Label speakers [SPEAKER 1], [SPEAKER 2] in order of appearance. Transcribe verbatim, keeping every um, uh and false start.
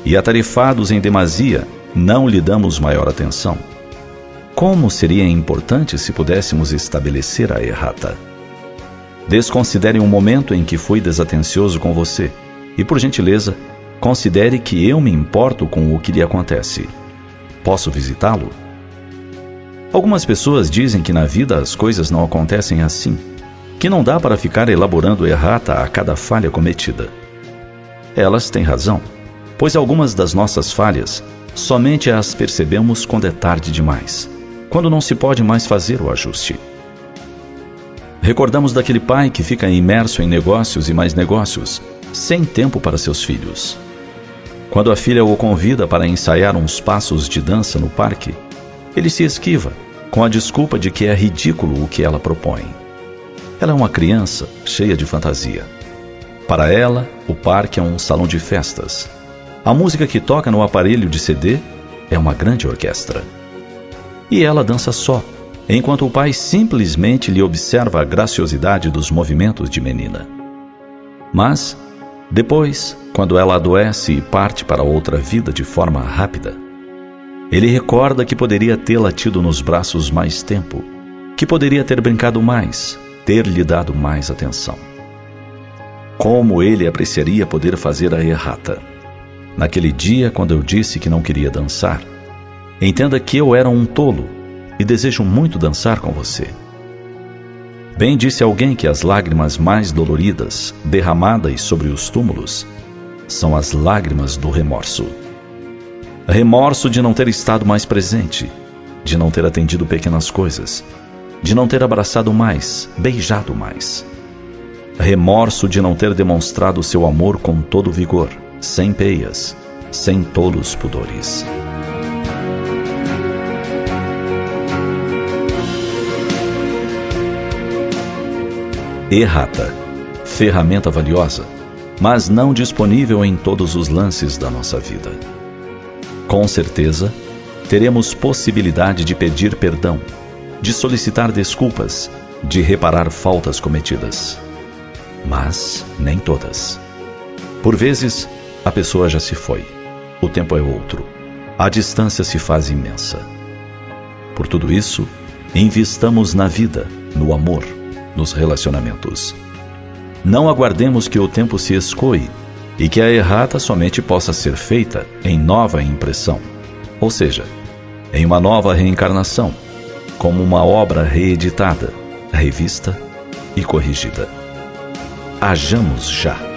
[SPEAKER 1] e atarefados em demasia, não lhe damos maior atenção. Como seria importante se pudéssemos estabelecer a errata? Desconsidere um momento em que fui desatencioso com você e, por gentileza, considere que eu me importo com o que lhe acontece. Posso visitá-lo? Algumas pessoas dizem que na vida as coisas não acontecem assim, que não dá para ficar elaborando errata a cada falha cometida. Elas têm razão, pois algumas das nossas falhas somente as percebemos quando é tarde demais, quando não se pode mais fazer o ajuste. Recordamos daquele pai que fica imerso em negócios e mais negócios, sem tempo para seus filhos. Quando a filha o convida para ensaiar uns passos de dança no parque, ele se esquiva, com a desculpa de que é ridículo o que ela propõe. Ela é uma criança cheia de fantasia. Para ela, o parque é um salão de festas. A música que toca no aparelho de C D é uma grande orquestra. E ela dança só, enquanto o pai simplesmente lhe observa a graciosidade dos movimentos de menina. Mas, depois, quando ela adoece e parte para outra vida de forma rápida, ele recorda que poderia tê-la tido nos braços mais tempo, que poderia ter brincado mais, ter lhe dado mais atenção. Como ele apreciaria poder fazer a errata. Naquele dia, quando eu disse que não queria dançar, entenda que eu era um tolo e desejo muito dançar com você. Bem disse alguém que as lágrimas mais doloridas, derramadas sobre os túmulos, são as lágrimas do remorso. Remorso de não ter estado mais presente, de não ter atendido pequenas coisas, de não ter abraçado mais, beijado mais. Remorso de não ter demonstrado seu amor com todo vigor, sem peias, sem tolos pudores. Errata, ferramenta valiosa, mas não disponível em todos os lances da nossa vida. Com certeza, teremos possibilidade de pedir perdão, de solicitar desculpas, de reparar faltas cometidas. Mas nem todas. Por vezes, a pessoa já se foi. O tempo é outro. A distância se faz imensa. Por tudo isso, investamos na vida, no amor, nos relacionamentos. Não aguardemos que o tempo se escoe e que a errata somente possa ser feita em nova impressão, ou seja, em uma nova reencarnação, como uma obra reeditada, revista e corrigida. Hajamos já.